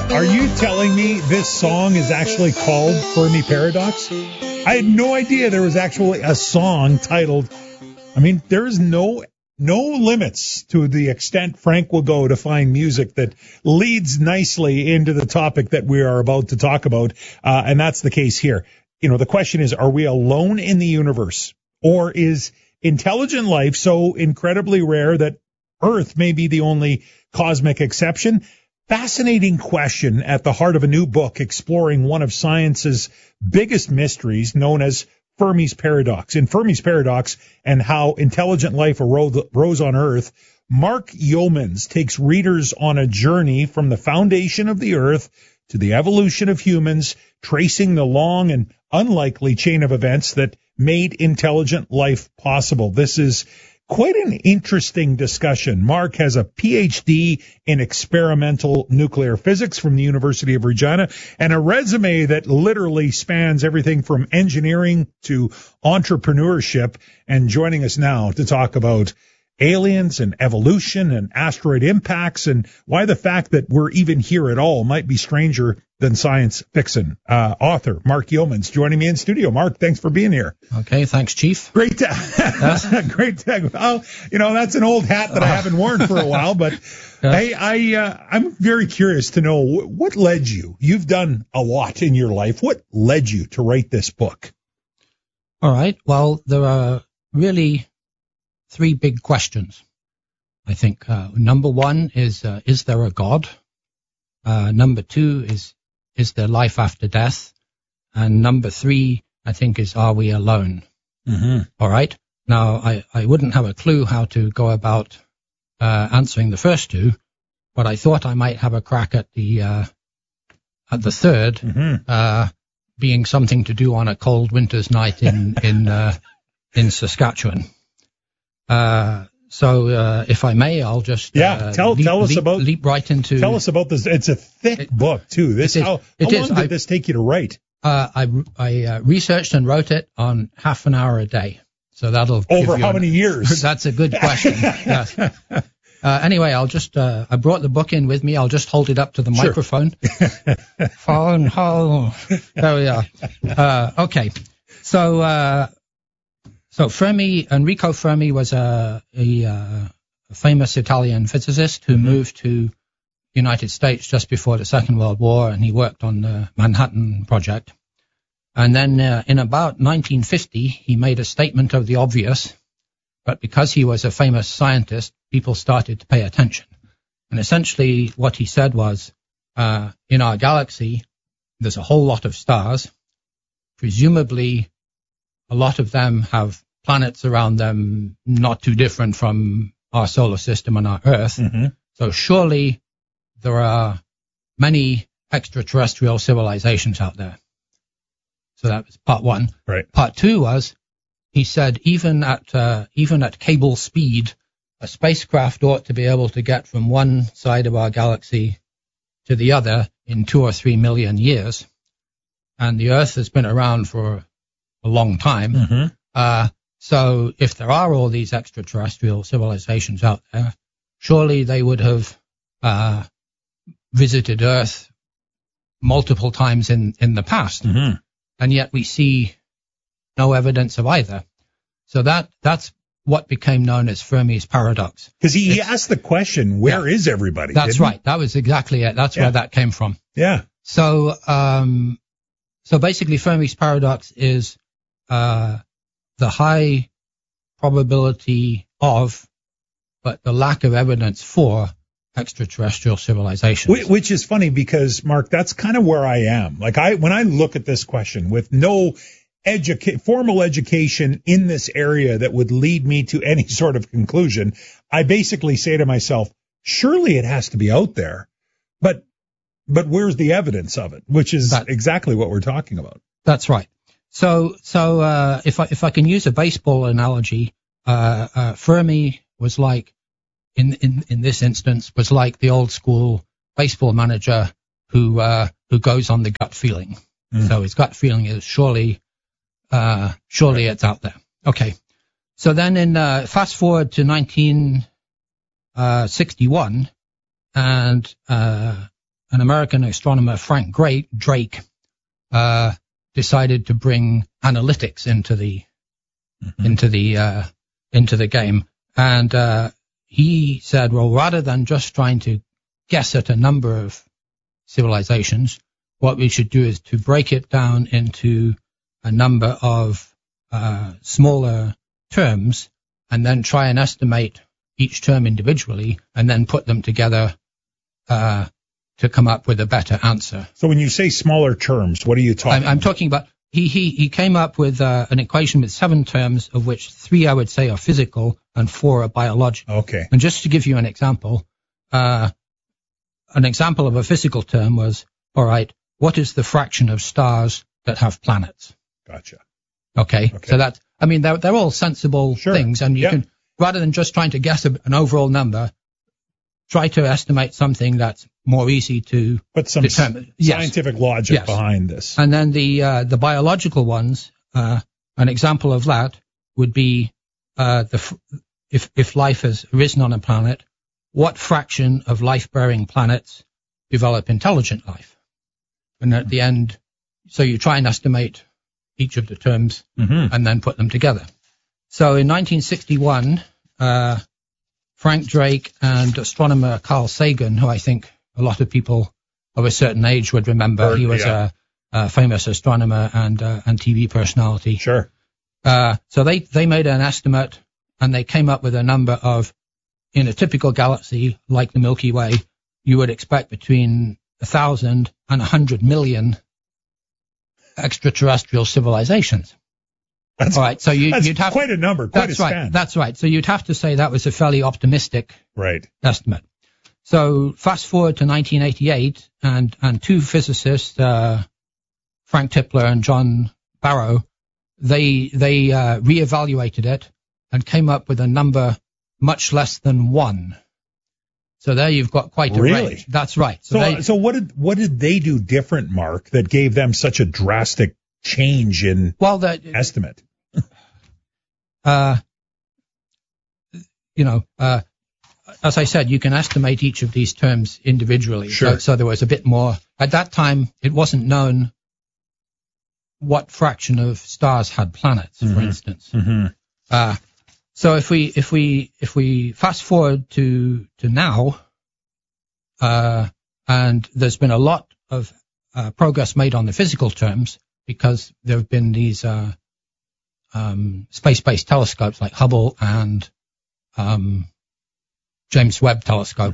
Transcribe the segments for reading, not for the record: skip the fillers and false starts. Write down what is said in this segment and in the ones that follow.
Are you telling me this song is actually called Fermi Paradox? I had no idea there was actually a song titled. I mean, there's no limits to the extent Frank will go to find music that leads nicely into the topic that we are about to talk about, and that's the case here. You know, the question is, are we alone in the universe, or is intelligent life so incredibly rare that Earth may be the only cosmic exception? Fascinating question at the heart of a new book exploring one of science's biggest mysteries, known as Fermi's Paradox. In Fermi's Paradox and How Intelligent Life Arose on Earth, Mark Yeomans takes readers on a journey from the foundation of the Earth to the evolution of humans, tracing the long and unlikely chain of events that made intelligent life possible. This is quite an interesting discussion. Mark has a PhD in experimental nuclear physics from the University of Regina and a resume that literally spans everything from engineering to entrepreneurship. And joining us now to talk about aliens and evolution and asteroid impacts and why the fact that we're even here at all might be stranger than science fiction. Author Mark Yeomans joining me in studio. Mark, thanks for being here. Okay, thanks, Chief. Great. Great. Well, you know, that's an old hat that I haven't worn for a while, but hey, I'm very curious to know what led you. You've done a lot in your life. What led you to write this book? All right. Well, there are really three big questions. I think number one is there a God? Number two is there life after death? And number three, I think, is are we alone? Mm-hmm. All right. Now, I wouldn't have a clue how to go about answering the first two, but I thought I might have a crack at the third, mm-hmm. Being something to do on a cold winter's night in Saskatchewan. So if I may, I'll just leap right into. Tell us about this. It's a thick book too. How long did this take you to write? I researched and wrote it on half an hour a day. So that'll over how many years? That's a good question. Yes. Anyway, I'll just I brought the book in with me. I'll just hold it up to the microphone. Phone home. There we are. Okay. So Enrico Fermi was a famous Italian physicist who moved to the United States just before the Second World War, and he worked on the Manhattan Project. And then in about 1950, he made a statement of the obvious, but because he was a famous scientist, people started to pay attention. And essentially what he said was, in our galaxy, there's a whole lot of stars. Presumably, a lot of them have planets around them not too different from our solar system and our Earth. Mm-hmm. So surely there are many extraterrestrial civilizations out there. So that was part one. Right. Part two was, he said, even at cable speed, a spacecraft ought to be able to get from one side of our galaxy to the other in 2 or 3 million years. And the Earth has been around for a long time. Mm-hmm. So if there are all these extraterrestrial civilizations out there, surely they would have visited Earth multiple times in the past. Mm-hmm. And yet we see no evidence of either. So that's what became known as Fermi's Paradox. Because he asked the question, where is everybody? That's right. That was exactly it. That's where that came from. Yeah. So basically Fermi's Paradox is the high probability of, but the lack of evidence for extraterrestrial civilizations. Which is funny because, Mark, that's kind of where I am. Like when I look at this question with no formal education in this area that would lead me to any sort of conclusion, I basically say to myself, surely it has to be out there, but where's the evidence of it? Which is exactly what we're talking about. That's right. So if I can use a baseball analogy, Fermi was like, in this instance, was like the old school baseball manager who goes on the gut feeling. So his gut feeling is surely it's out there. Okay. So then in fast forward to 1961, and an American astronomer, Frank Drake, decided to bring analytics into the game. And he said, well, rather than just trying to guess at a number of civilizations, what we should do is to break it down into a number of smaller terms and then try and estimate each term individually and then put them together to come up with a better answer. So when you say smaller terms, what are you talking about? I'm talking about he came up with an equation with 7 terms, of which 3 I would say are physical and 4 are biological. Okay. And just to give you an example of a physical term was, all right, what is the fraction of stars that have planets? Gotcha. Okay. So that, I mean, they're all sensible things, and you can, rather than just trying to guess an overall number, try to estimate something that's more easy to determine. Scientific logic behind this. And then the biological ones, an example of that would be if life has arisen on a planet, what fraction of life-bearing planets develop intelligent life? And at the end, so you try and estimate each of the terms and then put them together. So in 1961, Frank Drake and astronomer Carl Sagan, who I think a lot of people of a certain age would remember, he was a famous astronomer and TV personality. Sure. So they made an estimate, and they came up with a number of, in a typical galaxy like the Milky Way, you would expect between 1,000 and 100 million extraterrestrial civilizations. That's, all right, so you'd have quite a number, quite a span. That's right. So you'd have to say that was a fairly optimistic estimate. So fast forward to 1988, and 2 physicists, Frank Tipler and John Barrow, they reevaluated it and came up with a number much less than 1. So there you've got quite a range. That's right. So what did they do different, Mark, that gave them such a drastic change in estimate? As I said, you can estimate each of these terms individually. Sure. So there was a bit more. At that time, it wasn't known what fraction of stars had planets, for instance. So if we fast forward to now, and there's been a lot of progress made on the physical terms, because there have been these space-based telescopes like Hubble and James Webb Telescope.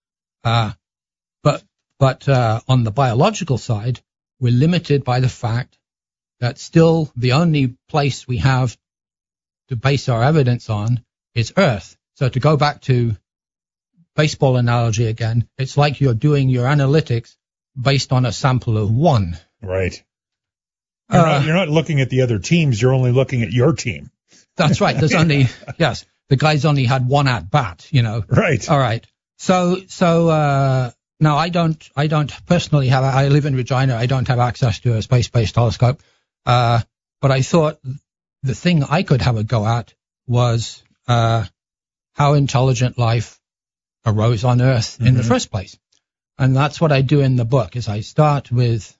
But on the biological side, we're limited by the fact that still the only place we have to base our evidence on is Earth. So to go back to baseball analogy again, it's like you're doing your analytics based on a sample of 1. Right. You're not looking at the other teams. You're only looking at your team. That's right. There's only, the guy's only had 1 at bat, Right. All right. So now I don't personally I live in Regina. I don't have access to a space-based telescope. But I thought the thing I could have a go at was, how intelligent life arose on Earth in the first place. And that's what I do in the book, is I start with,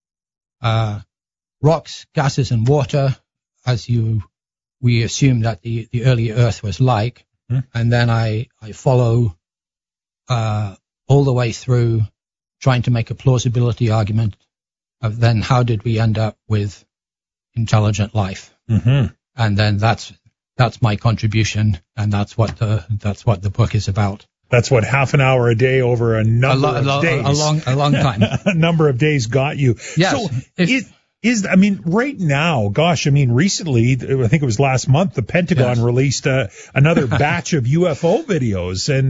rocks, gases, and water, as we assume that the early Earth was like, and then I follow all the way through, trying to make a plausibility argument of then how did we end up with intelligent life, and then that's my contribution, and that's what the book is about. That's what half an hour a day over a number of days, a long time, a number of days got you. Yes. So right now, recently, I think it was last month, the Pentagon released another batch of UFO videos, and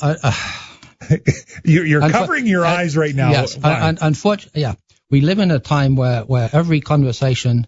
you're covering your eyes right now. Yes, unfortunately, we live in a time where every conversation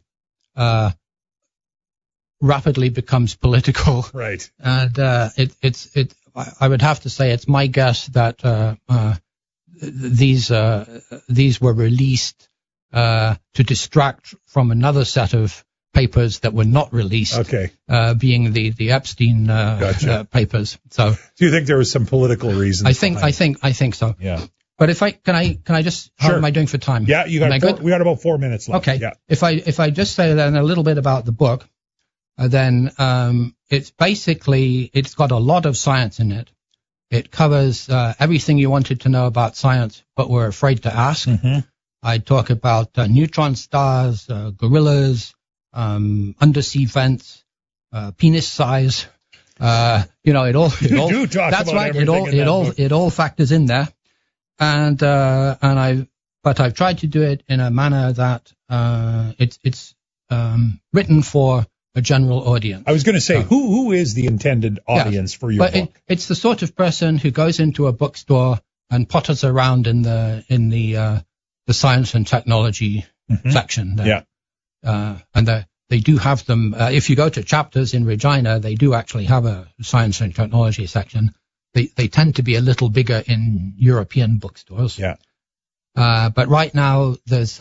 rapidly becomes political. Right. And I would have to say it's my guess that these were released to distract from another set of papers that were not released. Okay. Being the Epstein papers. So do you think there was some political reasons? I think so. Yeah. But can I just, how Sure. am I doing for time? Yeah, we got about 4 minutes left. Okay. Yeah. If I just say then a little bit about the book, then it's got a lot of science in it. It covers everything you wanted to know about science, but were afraid to ask. Mm-hmm. I talk about neutron stars, gorillas, undersea vents, penis size. It all. You do talk That's about right. everything It all factors in there, but I've tried to do it in a manner that it's written for a general audience. I was going to say, who is the intended audience for your book? It's the sort of person who goes into a bookstore and potters around in the science and technology section there. Yeah. And they do have them. If you go to Chapters in Regina, they do actually have a science and technology section. They tend to be a little bigger in European bookstores. Yeah. But right now, there's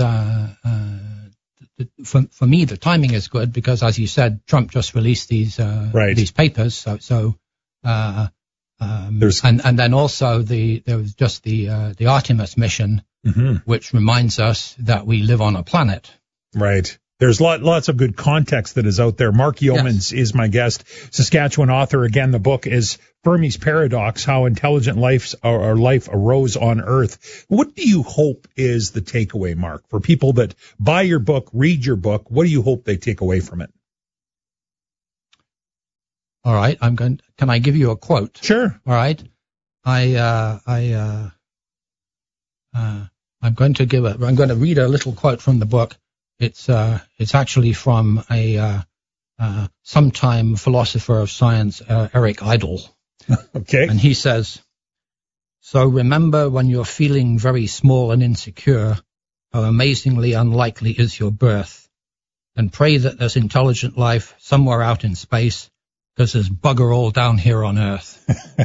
for me the timing is good because, as you said, Trump just released these papers. So and then also there was just the Artemis mission, which reminds us that we live on a planet. Right. There's lots of good context that is out there. Mark Yeomans is my guest, Saskatchewan author. Again, the book is Fermi's Paradox, How Intelligent Life Arose on Earth. What do you hope is the takeaway, Mark, for people that buy your book, read your book? What do you hope they take away from it? All right. Can I give you a quote? Sure. All right. I'm going to read a little quote from the book. It's actually from a sometime philosopher of science, Eric Idle. Okay. And he says, "So remember when you're feeling very small and insecure, how amazingly unlikely is your birth, and pray that there's intelligent life somewhere out in space, because there's bugger all down here on Earth."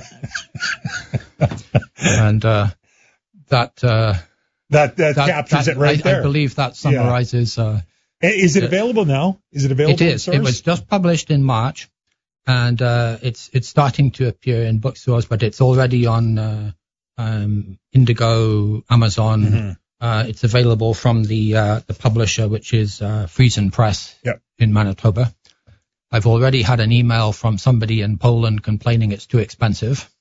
And that captures it right there. I believe that summarizes. Is it available now? Is it available? It is. It was just published in March, and it's starting to appear in bookstores, but it's already on Indigo, Amazon. It's available from the publisher, which is Friesen Press in Manitoba. I've already had an email from somebody in Poland complaining it's too expensive.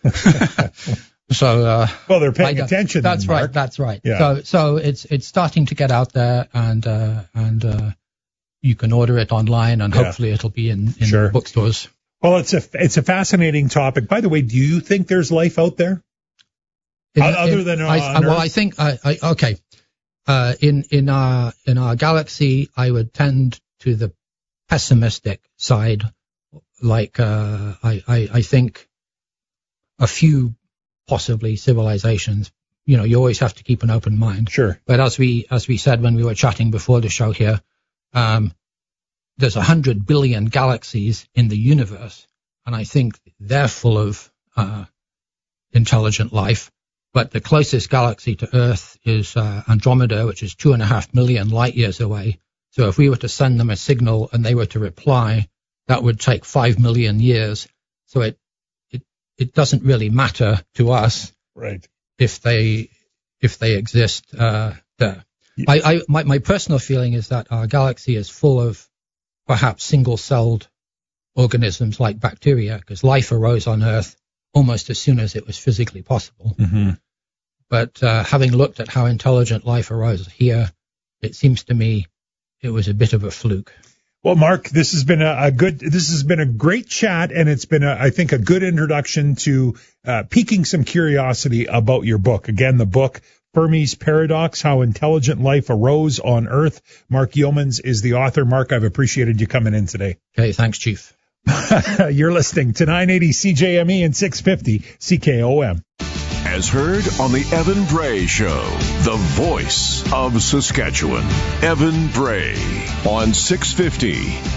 So, well, they're paying attention. That's then, right. Mark. That's right. Yeah. So it's starting to get out there, and you can order it online, and hopefully it'll be in bookstores. Well, it's a fascinating topic. By the way, do you think there's life out there other than on Earth? Well, I think okay. In our galaxy, I would tend to the pessimistic side. Like I think a few possibly civilizations. You always have to keep an open mind. Sure. But as we said when we were chatting before the show here, there's 100 billion galaxies in the universe, and I think they're full of intelligent life. But the closest galaxy to Earth is Andromeda, which is 2.5 million light years away. So if we were to send them a signal and they were to reply, that would take 5 million years. So it doesn't really matter to us, right? If they exist there. My personal feeling is that our galaxy is full of perhaps single-celled organisms like bacteria, because life arose on Earth almost as soon as it was physically possible. But having looked at how intelligent life arose here, it seems to me it was a bit of a fluke. Well, Mark, this has been a great chat, and it's been I think a good introduction to piquing some curiosity about your book. Again, the book, Fermi's Paradox, How Intelligent Life Arose on Earth. Mark Yeomans is the author. Mark, I've appreciated you coming in today. Okay, thanks, Chief. You're listening to 980 CJME and 650 CKOM. As heard on the Evan Bray Show, the voice of Saskatchewan. Evan Bray on 650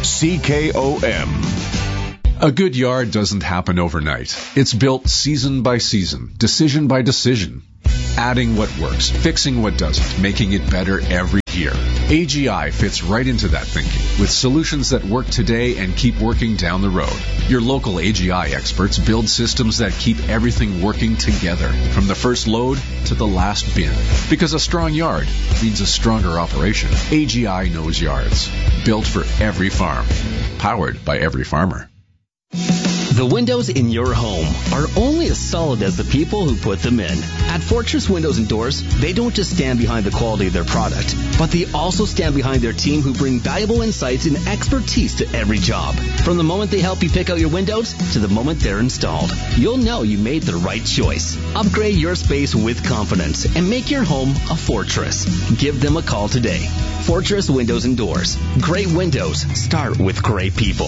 CKOM. A good yard doesn't happen overnight. It's built season by season, decision by decision. Adding what works, fixing what doesn't, making it better every year. AGI fits right into that thinking with solutions that work today and keep working down the road. Your local AGI experts build systems that keep everything working together from the first load to the last bin. Because a strong yard means a stronger operation. AGI knows yards. Built for every farm. Powered by every farmer. The windows in your home are only as solid as the people who put them in. At Fortress Windows and Doors, they don't just stand behind the quality of their product, but they also stand behind their team who bring valuable insights and expertise to every job. From the moment they help you pick out your windows to the moment they're installed, you'll know you made the right choice. Upgrade your space with confidence and make your home a fortress. Give them a call today. Fortress Windows and Doors. Great windows start with great people.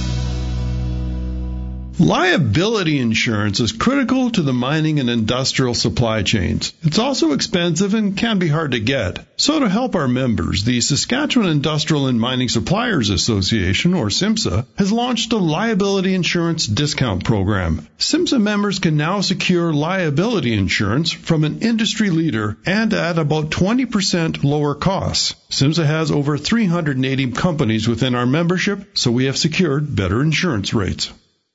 Liability insurance is critical to the mining and industrial supply chains. It's also expensive and can be hard to get. So to help our members, the Saskatchewan Industrial and Mining Suppliers Association, or SIMSA, has launched a liability insurance discount program. SIMSA members can now secure liability insurance from an industry leader and at about 20% lower costs. SIMSA has over 380 companies within our membership, so we have secured better insurance rates.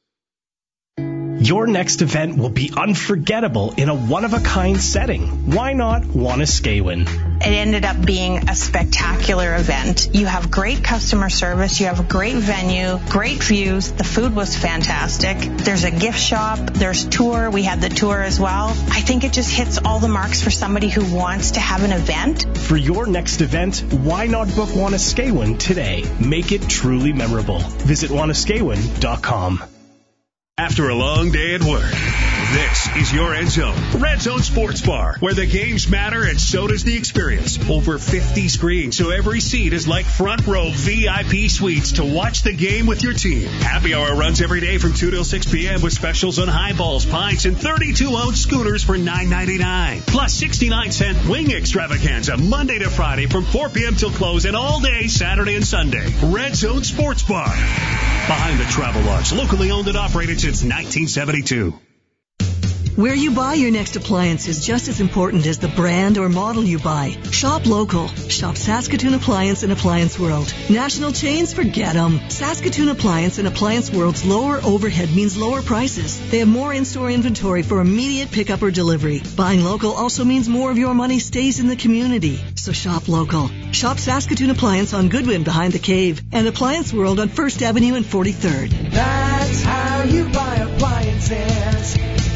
Your next event will be unforgettable in a one-of-a-kind setting. Why not Wanuskewin? It ended up being a spectacular event. You have great customer service. You have a great venue, great views. The food was fantastic. There's a gift shop. There's tour. We had the tour as well. I think it just hits all the marks for somebody who wants to have an event. For your next event, why not book Wanuskewin today? Make it truly memorable. Visit wanuskewin.com. After a long day at work, this is your Red Zone. Red Zone Sports Bar, where the games matter and so does the experience. Over 50 screens, so every seat is like front row VIP suites to watch the game with your team. Happy hour runs every day from 2 till 6 p.m. with specials on highballs, pints, and 32-ounce schooners for $9.99. Plus 69-cent wing extravaganza Monday to Friday from 4 p.m. till close and all day Saturday and Sunday. Red Zone Sports Bar. Behind the Travel Lodge, locally owned and operated since 1972. Where you buy your next appliance is just as important as the brand or model you buy. Shop local. Shop Saskatoon Appliance and Appliance World. National chains, forget them. Saskatoon Appliance and Appliance World's lower overhead means lower prices. They have more in-store inventory for immediate pickup or delivery. Buying local also means more of your money stays in the community. So shop local. Shop Saskatoon Appliance on Goodwin behind the Cave and Appliance World on 1st Avenue and 43rd. That's how you buy appliances.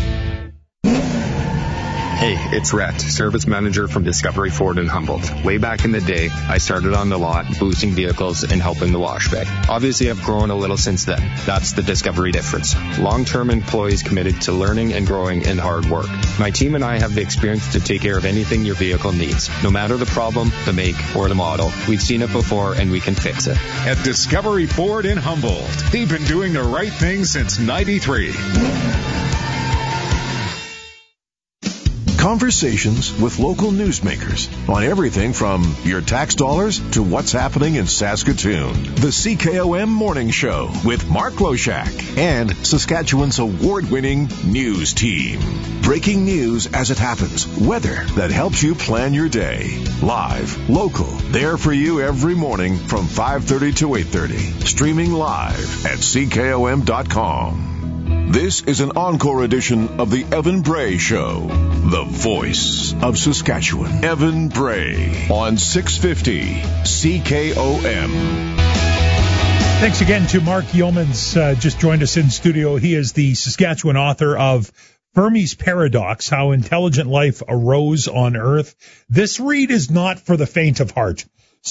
Hey, it's Rhett, service manager from Discovery Ford in Humboldt. Way back in the day, I started on the lot, boosting vehicles and helping the wash bay. Obviously, I've grown a little since then. That's the Discovery difference. Long-term employees committed to learning and growing and hard work. My team and I have the experience to take care of anything your vehicle needs. No matter the problem, the make, or the model, we've seen it before and we can fix it. At Discovery Ford in Humboldt, they've been doing the right thing since '93. Conversations with local newsmakers on everything from your tax dollars to what's happening in Saskatoon. The CKOM Morning Show with Mark Loshak and Saskatchewan's award-winning news team. Breaking news as it happens. Weather that helps you plan your day. Live, local, there for you every morning from 5:30 to 8:30. Streaming live at CKOM.com. This is an encore edition of the Evan Bray Show, the voice of Saskatchewan. Evan Bray on 650 CKOM. Thanks again to Mark Yeomans, just joined us in studio. He is the Saskatchewan author of Fermi's Paradox, How Intelligent Life Arose on Earth. This read is not for the faint of heart.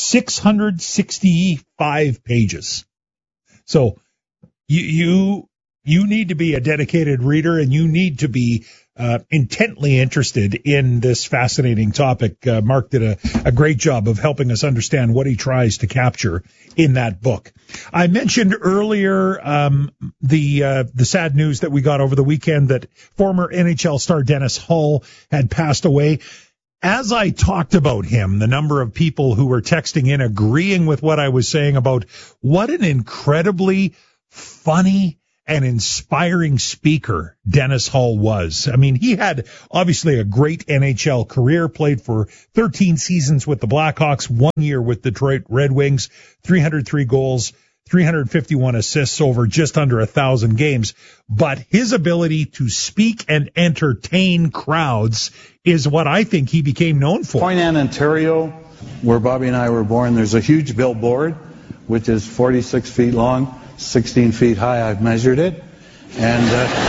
665 pages. So you need to be a dedicated reader, and you need to be intently interested in this fascinating topic. Mark did a great job of helping us understand what he tries to capture in that book. I mentioned earlier the sad news that we got over the weekend that former NHL star Dennis Hull had passed away. As I talked about him, the number of people who were texting in agreeing with what I was saying about what an incredibly funny an inspiring speaker Dennis Hull was. I mean, he had obviously a great NHL career, played for 13 seasons with the Blackhawks, 1 year with Detroit Red Wings, 303 goals, 351 assists over just under 1,000 games. But his ability to speak and entertain crowds is what I think he became known for. Point Anne, Ontario, where Bobby and I were born, there's a huge billboard, which is 46 feet long, 16 feet high. I've measured it. And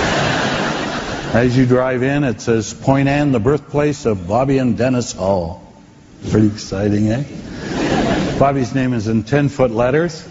as you drive in, it says, Point Anne, the birthplace of Bobby and Dennis Hull. Pretty exciting, eh? Bobby's name is in 10-foot letters.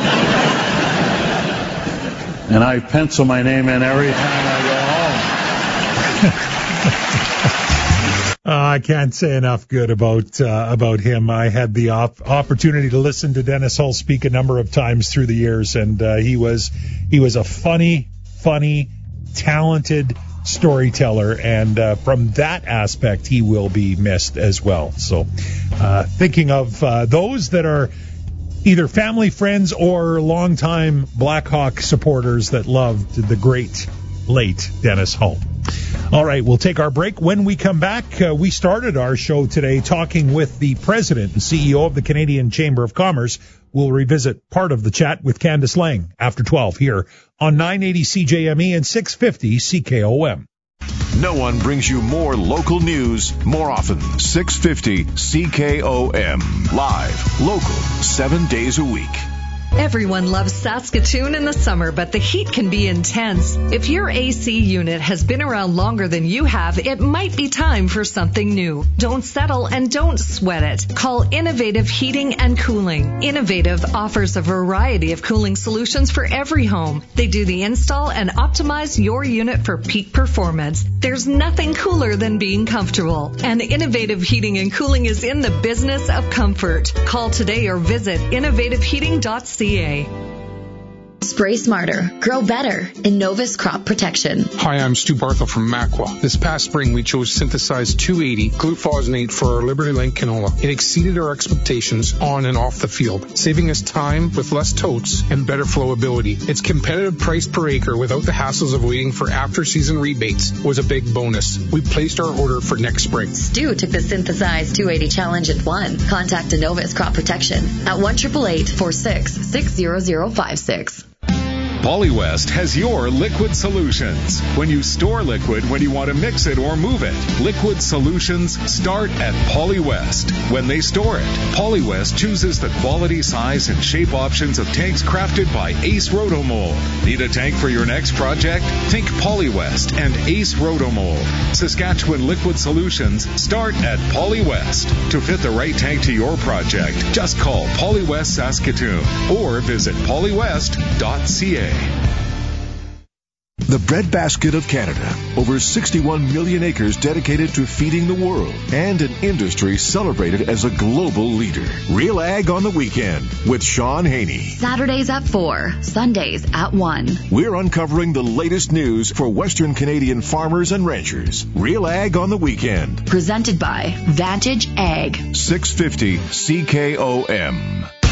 And I pencil my name in every time I go home. I can't say enough good about him. I had the opportunity to listen to Dennis Hull speak a number of times through the years, and he was a funny, talented storyteller, and from that aspect, he will be missed as well. So, thinking of those that are either family, friends, or longtime Blackhawk supporters that loved the great, late Dennis Hull. All right, we'll take our break. When we come back, we started our show today talking with the president and CEO of the Canadian Chamber of Commerce. We'll revisit part of the chat with Candice Lang after 12 here on 980 CJME and 650 CKOM. No one brings you more local news more often. 650 CKOM. Live, local, 7 days a week. Everyone loves Saskatoon in the summer, but the heat can be intense. If your AC unit has been around longer than you have, it might be time for something new. Don't settle and don't sweat it. Call Innovative Heating and Cooling. Innovative offers a variety of cooling solutions for every home. They do the install and optimize your unit for peak performance. There's nothing cooler than being comfortable. And Innovative Heating and Cooling is in the business of comfort. Call today or visit innovativeheating.ca. Spray smarter, grow better. Innovis Crop Protection. Hi, I'm Stu Barthel from Macwa. This past spring, we chose Synthesized 280 glufosinate for our Liberty Link canola. It exceeded our expectations on and off the field, saving us time with less totes and better flowability. Its competitive price per acre without the hassles of waiting for after-season rebates was a big bonus. We placed our order for next spring. Stu took the Synthesized 280 challenge and won. Contact Innovis Crop Protection at 1-888-46-60056. Polywest has your liquid solutions. When you store liquid, when you want to mix it or move it, liquid solutions start at Polywest. When they store it, Polywest chooses the quality, size, and shape options of tanks crafted by Ace Rotomold. Need a tank for your next project? Think Polywest and Ace Rotomold. Saskatchewan liquid solutions start at Polywest. To fit the right tank to your project, just call Polywest Saskatoon or visit polywest.ca. The breadbasket of Canada. Over 61 million acres dedicated to feeding the world. And an industry celebrated as a global leader. Real Ag on the Weekend with Sean Haney. Saturdays at 4, Sundays at 1. We're uncovering the latest news for Western Canadian farmers and ranchers. Real Ag on the Weekend. Presented by Vantage Ag. 650 CKOM.